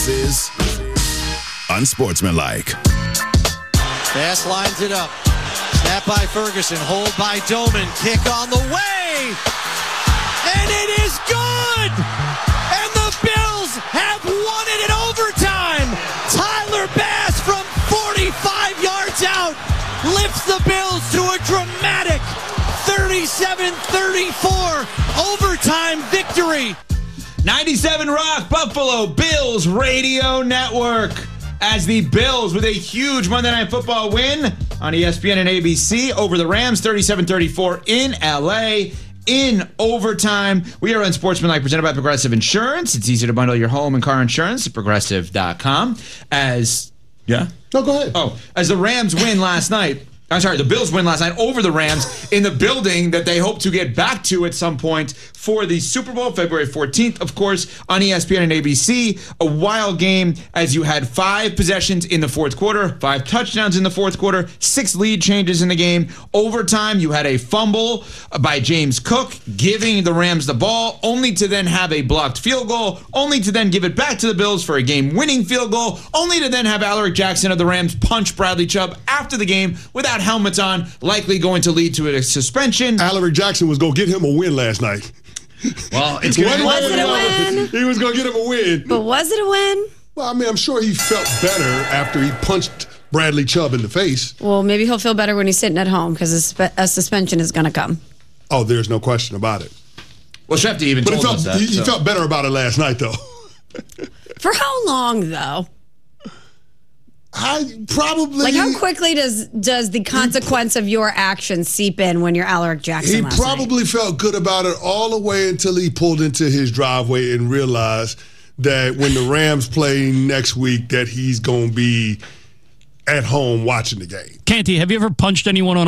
This is Unsportsmanlike. Bass lines it up. Snap by Ferguson. Hold by Doman. Kick on the way. And it is good. And the Bills have won it in overtime. Tyler Bass from 45 yards out lifts the Bills to a dramatic 37-34 overtime victory. 97 Rock, Buffalo Bills Radio Network. As the Bills with a huge Monday Night Football win on ESPN and ABC over the Rams, 37-34 in LA in overtime. We are Unsportsmanlike, presented by Progressive Insurance. It's easy to bundle your home and car insurance at Progressive.com. As the Rams win last night. The Bills win last night over the Rams in the building that they hope to get back to at some point for the Super Bowl, February 14th, of course, on ESPN and ABC. A wild game as you had 5 possessions in the fourth quarter, 5 touchdowns in the fourth quarter, 6 lead changes in the game. Overtime, you had a fumble by James Cook, giving the Rams the ball, only to then have a blocked field goal, only to then give it back to the Bills for a game-winning field goal, only to then have Alaric Jackson of the Rams punch Bradley Chubb after the game without helmets on, likely going to lead to a suspension. Alaric Jackson was going to get him a win last night. Well, it's going to Was it a win? He was going to get him a win. But was it a win? Well, I mean, I'm sure he felt better after he punched Bradley Chubb in the face. Well, maybe he'll feel better when he's sitting at home because a suspension is going to come. Oh, there's no question about it. Well, Schefter even told us that. He felt better about it last night, though. For how long, though? I probably... Like, how quickly does the consequence of your actions seep in when you're Alaric Jackson last He probably night? felt good about it all the way until he pulled into his driveway and realized that when the Rams play next week that he's going to be at home watching the game. Canty, have you ever punched anyone on